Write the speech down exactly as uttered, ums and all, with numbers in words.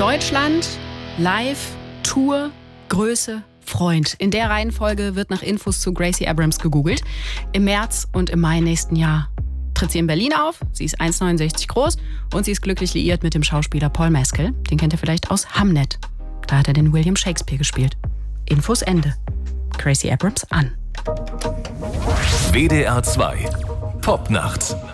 Deutschland, live, Tour, Größe, Freund. In der Reihenfolge wird nach Infos zu Gracie Abrams gegoogelt. Im März und im Mai nächsten Jahr tritt sie in Berlin auf. Sie ist eins Komma neunundsechzig groß und sie ist glücklich liiert mit dem Schauspieler Paul Mescal. Den kennt ihr vielleicht aus Hamnet. Da hat er den William Shakespeare gespielt. Infos Ende. Gracie Abrams an. W D R zwei Popnacht.